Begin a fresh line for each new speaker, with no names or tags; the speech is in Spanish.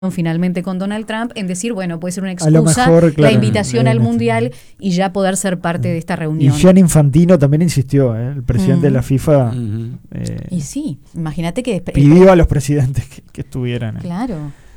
finalmente con Donald Trump en decir, bueno, puede ser una
A lo
excusa
mejor, claro,
la invitación al Mundial y ya poder ser parte de esta
Y
reunión.
Gianni Infantino también insistió, el presidente de la FIFA.
Y sí, imagínate que
pidió a los presidentes que estuvieran.
Claro.